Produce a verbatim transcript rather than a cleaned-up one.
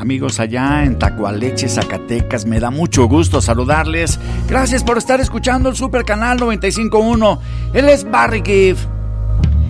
amigos allá en Tacualeche, Zacatecas. Me da mucho gusto saludarles. Gracias por estar escuchando el Super Canal noventa y cinco punto uno. Él es Barry Gibb.